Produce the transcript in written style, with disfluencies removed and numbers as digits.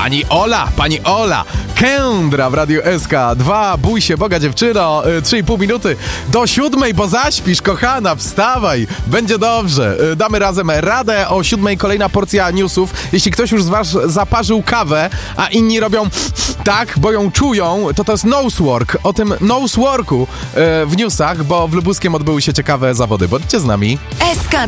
Pani Ola, Kędra w Radiu SK2, bój się Boga dziewczyno, 3,5 minuty do 7, bo zaśpisz, kochana, wstawaj, będzie dobrze, damy razem radę, o 7 kolejna porcja newsów, jeśli ktoś już z was zaparzył kawę, a inni robią tak, bo ją czują, to jest nosework, o tym noseworku w newsach, bo w Lubuskiem odbyły się ciekawe zawody, bądźcie z nami. SK2